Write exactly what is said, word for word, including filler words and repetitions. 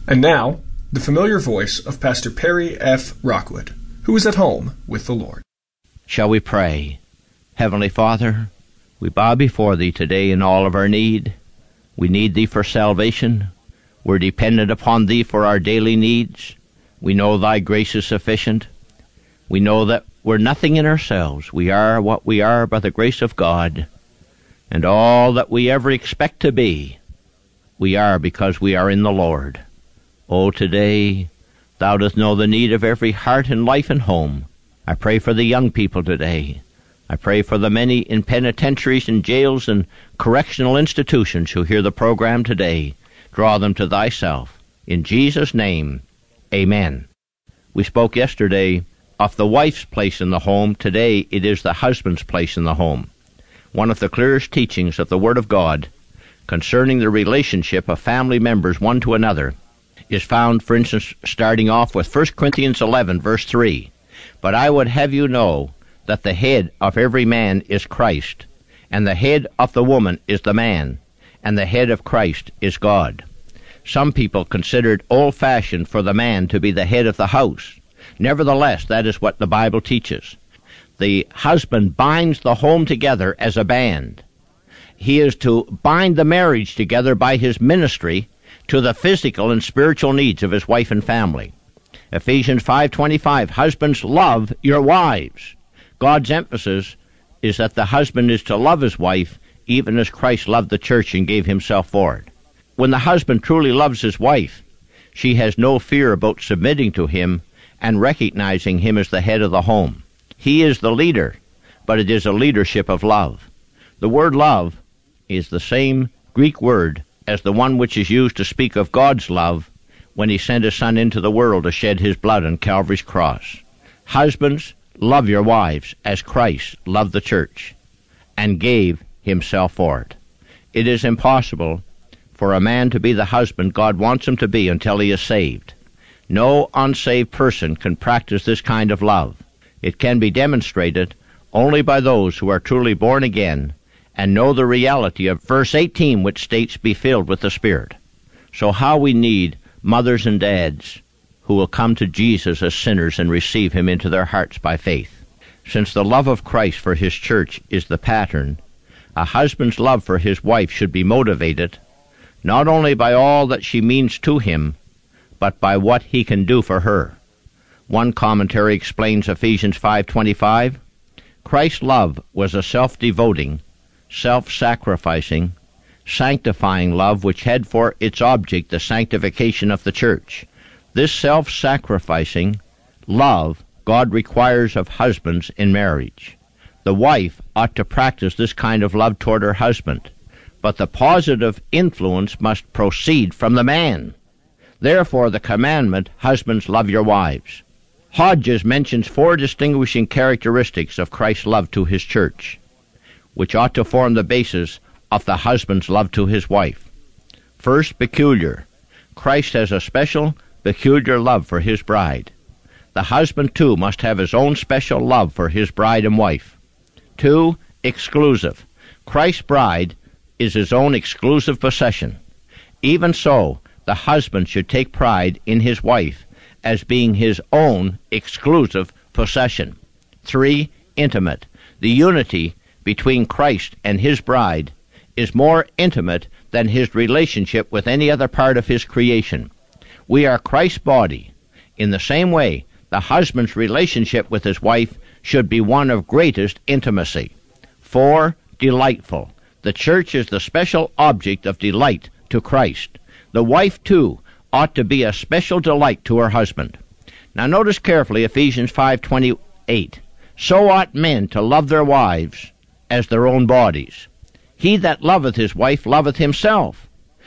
And now, the familiar voice of Pastor Perry F. Rockwood, who is at home with the Lord. Shall we pray? Heavenly Father, we bow before Thee today in all of our need. We need Thee for salvation. We're dependent upon Thee for our daily needs. We know Thy grace is sufficient. We know that we're nothing in ourselves. We are what we are by the grace of God. And all that we ever expect to be, we are because we are in the Lord. Oh, today, Thou dost know the need of every heart and life and home. I pray for the young people today. I pray for the many in penitentiaries and jails and correctional institutions who hear the program today. Draw them to Thyself. In Jesus' name, amen. We spoke yesterday of the wife's place in the home. Today it is the husband's place in the home. One of the clearest teachings of the Word of God concerning the relationship of family members one to another is found, for instance, starting off with First Corinthians eleven, verse three. But I would have you know that the head of every man is Christ, and the head of the woman is the man, and the head of Christ is God. Some people consider it old-fashioned for the man to be the head of the house. Nevertheless, that is what the Bible teaches. The husband binds the home together as a band. He is to bind the marriage together by his ministry to the physical and spiritual needs of his wife and family. Ephesians five twenty-five, husbands, love your wives. God's emphasis is that the husband is to love his wife even as Christ loved the church and gave himself for it. When the husband truly loves his wife, she has no fear about submitting to him and recognizing him as the head of the home. He is the leader, but it is a leadership of love. The word love is the same Greek word as the one which is used to speak of God's love when He sent His Son into the world to shed His blood on Calvary's cross. Husbands, love your wives as Christ loved the church and gave Himself for it. It is impossible for a man to be the husband God wants him to be until he is saved. No unsaved person can practice this kind of love. It can be demonstrated only by those who are truly born again and know the reality of verse eighteen, which states, be filled with the Spirit. So how we need mothers and dads who will come to Jesus as sinners and receive Him into their hearts by faith. Since the love of Christ for His church is the pattern, a husband's love for his wife should be motivated not only by all that she means to him, but by what he can do for her. One commentary explains Ephesians five twenty-five, Christ's love was a self-devoting, self-sacrificing, sanctifying love which had for its object the sanctification of the church. This self-sacrificing love God requires of husbands in marriage. The wife ought to practice this kind of love toward her husband, but the positive influence must proceed from the man. Therefore the commandment, husbands, love your wives. Hodges mentions four distinguishing characteristics of Christ's love to His church, which ought to form the basis of the husband's love to his wife. First, peculiar. Christ has a special, peculiar love for His bride. The husband, too, must have his own special love for his bride and wife. Two, exclusive. Christ's bride is His own exclusive possession. Even so, the husband should take pride in his wife as being his own exclusive possession. Three, intimate. The unity between Christ and His bride is more intimate than His relationship with any other part of His creation. We are Christ's body. In the same way, the husband's relationship with his wife should be one of greatest intimacy. Four, delightful. The church is the special object of delight to Christ. The wife, too, ought to be a special delight to her husband. Now notice carefully Ephesians five twenty-eight. So ought men to love their wives as their own bodies. He that loveth his wife loveth himself.